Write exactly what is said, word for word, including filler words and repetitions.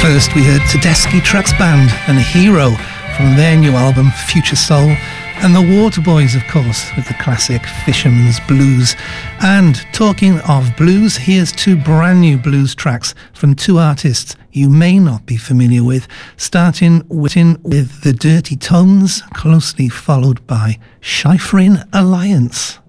First, we heard Tedeschi Trucks Band and Hero from their new album Future Soul, and the Waterboys, of course, with the classic Fisherman's Blues. And talking of blues, here's two brand new blues tracks from two artists you may not be familiar with, starting with, with The Dirty Tones, closely followed by Schifrin Alliance.